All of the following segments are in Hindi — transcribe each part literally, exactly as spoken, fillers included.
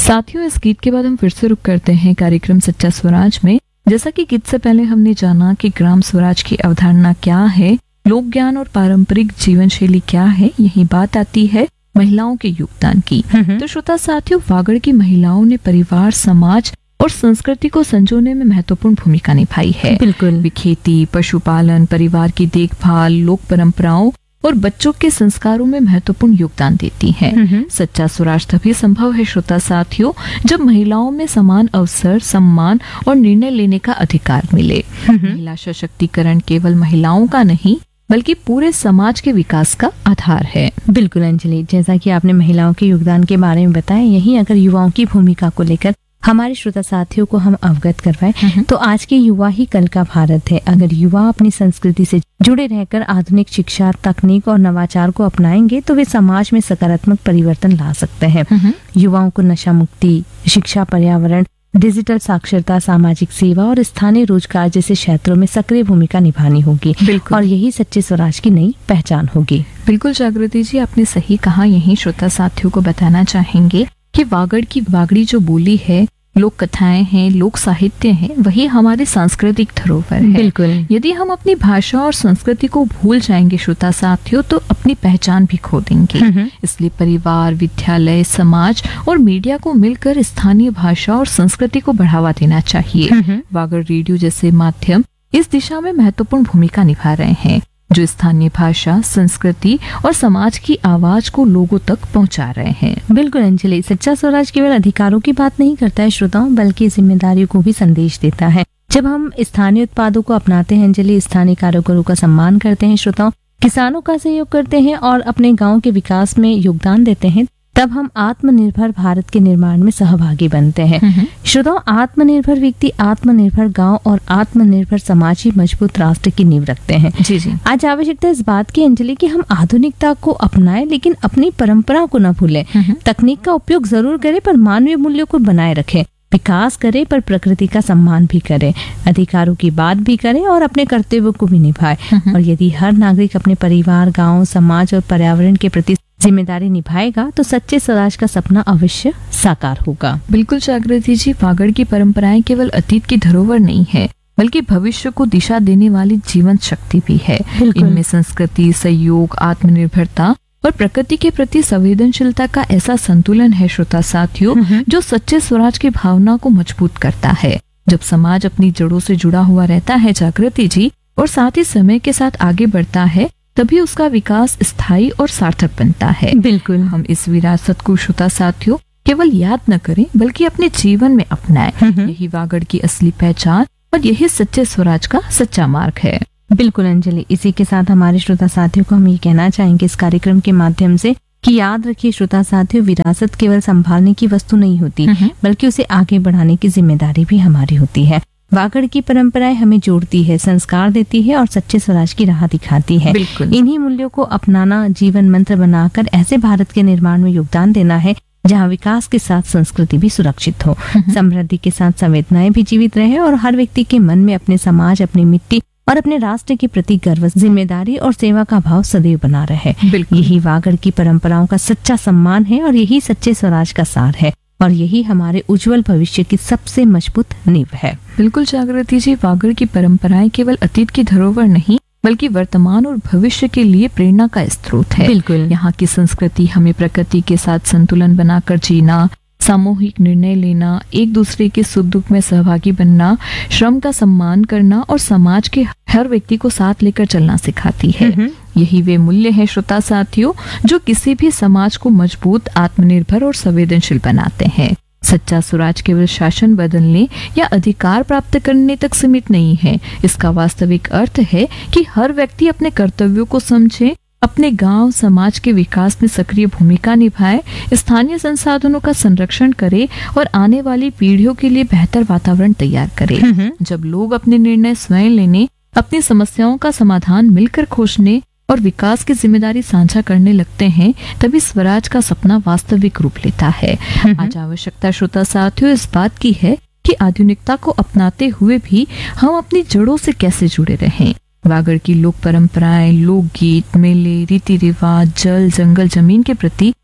साथियों, इस गीत के बाद हम फिर से रुक करते हैं कार्यक्रम सच्चा स्वराज में। जैसा कि गीत से पहले हमने जाना कि ग्राम स्वराज की अवधारणा क्या है, लोक ज्ञान और पारंपरिक जीवन शैली क्या है, यही बात आती है महिलाओं के योगदान की। तो श्रोता साथियों, वागड़ की महिलाओं ने परिवार, समाज और संस्कृति को संजोने में महत्वपूर्ण भूमिका निभाई है। बिल्कुल। वे खेती, पशुपालन, परिवार की देखभाल, लोक परंपराओं और बच्चों के संस्कारों में महत्वपूर्ण योगदान देती हैं। सच्चा स्वराज तभी संभव है श्रोता साथियों, जब महिलाओं में समान अवसर, सम्मान और निर्णय लेने का अधिकार मिले। महिला सशक्तिकरण केवल महिलाओं का नहीं बल्कि पूरे समाज के विकास का आधार है। बिल्कुल अंजलि, जैसा कि आपने महिलाओं के योगदान के बारे में बताया, यही अगर युवाओं की भूमिका को लेकर हमारे श्रोता साथियों को हम अवगत करवाएं तो आज के युवा ही कल का भारत है। अगर युवा अपनी संस्कृति से जुड़े रहकर आधुनिक शिक्षा, तकनीक और नवाचार को अपनाएंगे तो वे समाज में सकारात्मक परिवर्तन ला सकते हैं। युवाओं को नशा मुक्ति, शिक्षा, पर्यावरण, डिजिटल साक्षरता, सामाजिक सेवा और स्थानीय रोजगार जैसे क्षेत्रों में सक्रिय भूमिका निभानी होगी और यही सच्चे स्वराज की नई पहचान होगी। बिल्कुल जागृति जी, आपने सही कहा। यही श्रोता साथियों को बताना चाहेंगे कि वागड़ की वागड़ी जो बोली है, लोक कथाएं हैं, लोक साहित्य है, वही हमारी सांस्कृतिक धरोहर है। बिल्कुल। यदि हम अपनी भाषा और संस्कृति को भूल जाएंगे श्रोता साथियों, तो अपनी पहचान भी खो देंगे। इसलिए परिवार, विद्यालय, समाज और मीडिया को मिलकर स्थानीय भाषा और संस्कृति को बढ़ावा देना चाहिए। वागड़ रेडियो जैसे माध्यम इस दिशा में महत्वपूर्ण भूमिका निभा रहे हैं, जो स्थानीय भाषा, संस्कृति और समाज की आवाज को लोगों तक पहुंचा रहे हैं। बिल्कुल अंजलि, सच्चा स्वराज केवल अधिकारों की बात नहीं करता है श्रोताओं, बल्कि जिम्मेदारियों को भी संदेश देता है। जब हम स्थानीय उत्पादों को अपनाते हैं अंजलि, स्थानीय कारीगरों का सम्मान करते हैं श्रोताओं, किसानों का सहयोग करते हैं और अपने गाँव के विकास में योगदान देते हैं, तब हम आत्मनिर्भर भारत के निर्माण में सहभागी बनते हैं। श्रोताओं, आत्मनिर्भर व्यक्ति, आत्मनिर्भर गांव और आत्मनिर्भर समाज ही मजबूत राष्ट्र की नींव रखते हैं। जी जी। आज आवश्यकता इस बात की अंजलि कि हम आधुनिकता को अपनाएं लेकिन अपनी परंपरा को न भूलें। तकनीक का उपयोग जरूर करें पर मानवीय मूल्यों को बनाए रखें। विकास करें पर प्रकृति का सम्मान भी करें, अधिकारों की बात भी करें और अपने कर्तव्यों को भी निभाएं। और यदि हर नागरिक अपने परिवार, गांव, समाज और पर्यावरण के प्रति जिम्मेदारी निभाएगा तो सच्चे स्वराज का सपना अवश्य साकार होगा। बिल्कुल जागृति जी, वागड़ की परंपराएं केवल अतीत की धरोहर नहीं है बल्कि भविष्य को दिशा देने वाली जीवन शक्ति भी है। इनमें संस्कृति, सहयोग, आत्मनिर्भरता और प्रकृति के प्रति संवेदनशीलता का ऐसा संतुलन है श्रोता साथियों, जो सच्चे स्वराज की भावना को मजबूत करता है। जब समाज अपनी जड़ों से जुड़ा हुआ रहता है जागृति जी, और साथ ही समय के साथ आगे बढ़ता है, तभी उसका विकास स्थायी और सार्थक बनता है। बिल्कुल। हम इस विरासत को श्रोता साथियों केवल याद न करें बल्कि अपने जीवन में अपनाएं। यही वागड़ की असली पहचान और यही सच्चे स्वराज का सच्चा मार्ग है। बिल्कुल अंजलि, इसी के साथ हमारे श्रोता साथियों को हम ये कहना चाहेंगे इस कार्यक्रम के माध्यम से कि याद रखिए श्रोता साथियों, विरासत केवल संभालने की वस्तु नहीं होती बल्कि उसे आगे बढ़ाने की जिम्मेदारी भी हमारी होती है। वागड़ की परंपराएं हमें जोड़ती है, संस्कार देती है और सच्चे स्वराज की राह दिखाती है। इन्हीं मूल्यों को अपनाना, जीवन मंत्र बनाकर ऐसे भारत के निर्माण में योगदान देना है जहां विकास के साथ संस्कृति भी सुरक्षित हो, समृद्धि के साथ संवेदनाएं भी जीवित रहे और हर व्यक्ति के मन में अपने समाज, अपनी मिट्टी और अपने राष्ट्र के प्रति गर्व, जिम्मेदारी और सेवा का भाव सदैव बना रहे। यही वागड़ की परंपराओं का सच्चा सम्मान है और यही सच्चे स्वराज का सार है और यही हमारे उज्जवल भविष्य की सबसे मजबूत नींव है। बिल्कुल जागृति जी, वागड़ की परंपराएं केवल अतीत की धरोहर नहीं बल्कि वर्तमान और भविष्य के लिए प्रेरणा का स्रोत है। बिल्कुल। यहाँ की संस्कृति हमें प्रकृति के साथ संतुलन बनाकर जीना, सामूहिक निर्णय लेना, एक दूसरे के सुख दुख में सहभागी बनना, श्रम का सम्मान करना और समाज के हर व्यक्ति को साथ लेकर चलना सिखाती है। यही वे मूल्य है श्रोता साथियों, जो किसी भी समाज को मजबूत, आत्मनिर्भर और संवेदनशील बनाते हैं। सच्चा स्वराज केवल शासन बदलने या अधिकार प्राप्त करने तक सीमित नहीं है। इसका वास्तविक अर्थ है कि हर व्यक्ति अपने कर्तव्यों को समझे, अपने गांव, समाज के विकास में सक्रिय भूमिका निभाए, स्थानीय संसाधनों का संरक्षण करे और आने वाली पीढ़ियों के लिए बेहतर वातावरण तैयार करे। जब लोग अपने निर्णय स्वयं लेने, अपनी समस्याओं का समाधान मिलकर खोजने और विकास की जिम्मेदारी साझा करने लगते हैं, तभी स्वराज का सपना वास्तविक रूप लेता है। आज आवश्यकता श्रोता साथियों इस बात की है कि आधुनिकता को अपनाते हुए भी हम अपनी जड़ों से कैसे जुड़े रहें। वागड़ की लोक परंपराएं, लोकगीत, मेले, रीति रिवाज, जल, जंगल, जमीन के प्रति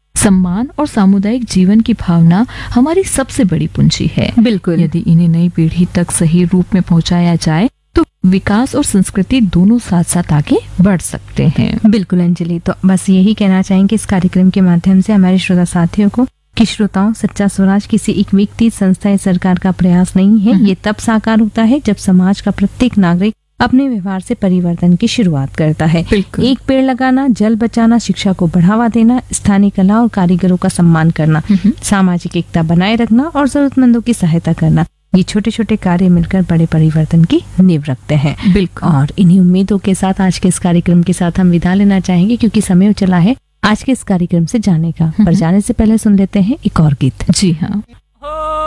सम्मान और सामुदायिक जीवन की भावना हमारी सबसे बड़ी पूंजी है। बिल्कुल। यदि इन्हें नई पीढ़ी तक सही रूप में पहुंचाया जाए तो विकास और संस्कृति दोनों साथ साथ आगे बढ़ सकते हैं। बिल्कुल अंजलि, तो बस यही कहना चाहेंगे इस कार्यक्रम के माध्यम से हमारे श्रोता साथियों को कि श्रोताओं, सच्चा स्वराज किसी एक व्यक्ति, संस्था या सरकार का प्रयास नहीं है। ये तब साकार होता है जब समाज का प्रत्येक नागरिक अपने व्यवहार से परिवर्तन की शुरुआत करता है। एक पेड़ लगाना, जल बचाना, शिक्षा को बढ़ावा देना, स्थानीय कला और कारीगरों का सम्मान करना, सामाजिक एकता बनाए रखना और जरूरतमंदों की सहायता करना, ये छोटे छोटे कार्य मिलकर बड़े परिवर्तन की नींव रखते हैं। बिल्कुल। और इन्हीं उम्मीदों के साथ आज के इस कार्यक्रम के साथ हम विदा लेना चाहेंगे, क्योंकि समय चला है आज के इस कार्यक्रम से जाने का। पर जाने से पहले सुन लेते हैं एक और गीत। जी हाँ।